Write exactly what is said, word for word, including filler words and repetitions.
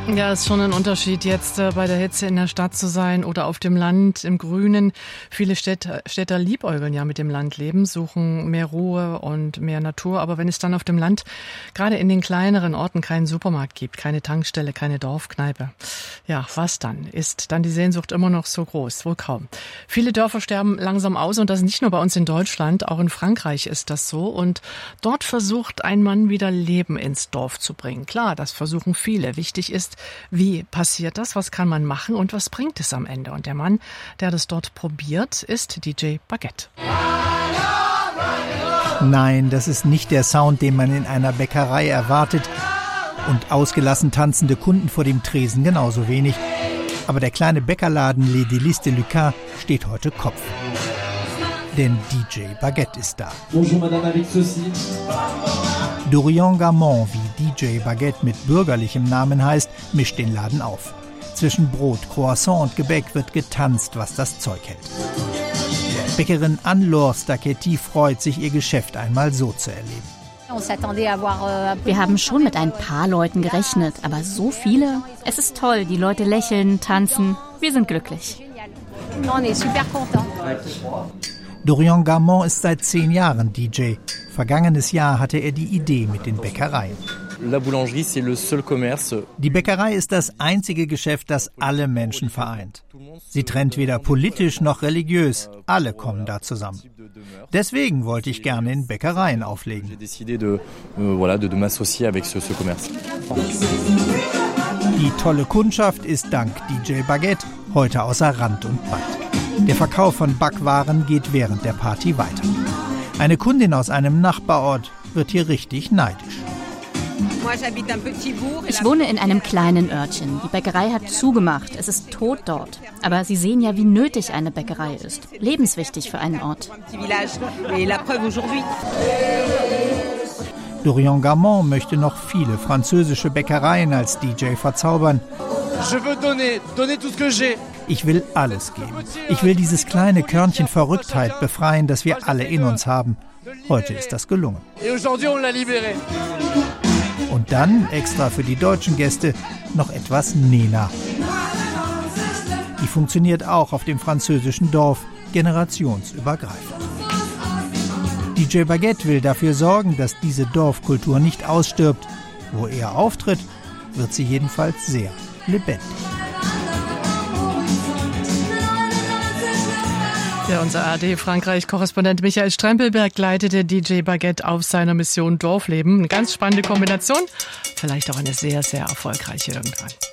Ja, ist schon ein Unterschied, jetzt äh, bei der Hitze in der Stadt zu sein oder auf dem Land, im Grünen. Viele Städter, Städter liebäugeln ja mit dem Landleben, suchen mehr Ruhe und mehr Natur. Aber wenn es dann auf dem Land, gerade in den kleineren Orten, keinen Supermarkt gibt, keine Tankstelle, keine Dorfkneipe, ja, was dann? Ist dann die Sehnsucht immer noch so groß? Wohl kaum. Viele Dörfer sterben langsam aus und das nicht nur bei uns in Deutschland, auch in Frankreich ist das so. Und dort versucht ein Mann wieder Leben ins Dorf zu bringen. Klar, das versuchen viele. Wichtig ist, wie passiert das? Was kann man machen und was bringt es am Ende? Und der Mann, der das dort probiert, ist D J Baguette. Nein, das ist nicht der Sound, den man in einer Bäckerei erwartet. Und ausgelassen tanzende Kunden vor dem Tresen genauso wenig. Aber der kleine Bäckerladen Les Délices de Lucas steht heute Kopf. Denn D J Baguette ist da. Bonjour, Madame, avec ceci. Dorian Gamon, wie D J Baguette mit bürgerlichem Namen heißt, mischt den Laden auf. Zwischen Brot, Croissant und Gebäck wird getanzt, was das Zeug hält. Bäckerin Anne-Laure Stacchetti freut sich, ihr Geschäft einmal so zu erleben. Wir haben schon mit ein paar Leuten gerechnet, aber so viele? Es ist toll, die Leute lächeln, tanzen. Wir sind glücklich. Dorian Gamon ist seit zehn Jahren D J. Vergangenes Jahr hatte er die Idee mit den Bäckereien. La boulangerie, c'est le seul commerce. Die Bäckerei ist das einzige Geschäft, das alle Menschen vereint. Sie trennt weder politisch noch religiös. Alle kommen da zusammen. Deswegen wollte ich gerne in Bäckereien auflegen. J'ai décidé de, euh, voilà, de, de m'associer avec ce, ce commerce. Die tolle Kundschaft ist dank D J Baguette heute außer Rand und Band. Der Verkauf von Backwaren geht während der Party weiter. Eine Kundin aus einem Nachbarort wird hier richtig neidisch. Ich wohne in einem kleinen Örtchen. Die Bäckerei hat zugemacht. Es ist tot dort. Aber Sie sehen ja, wie nötig eine Bäckerei ist. Lebenswichtig für einen Ort. Dorian Gamon möchte noch viele französische Bäckereien als D J verzaubern. Ich will alles geben. Ich will dieses kleine Körnchen Verrücktheit befreien, das wir alle in uns haben. Heute ist das gelungen. Und dann, extra für die deutschen Gäste, noch etwas Nena. Die funktioniert auch auf dem französischen Dorf, generationsübergreifend. D J Baguette will dafür sorgen, dass diese Dorfkultur nicht ausstirbt. Wo er auftritt, wird sie jedenfalls sehr lebendig. Ja, unser A R D-Frankreich-Korrespondent Michael Strempelberg leitete D J Baguette auf seiner Mission Dorfleben. Eine ganz spannende Kombination, vielleicht auch eine sehr, sehr erfolgreiche irgendwann.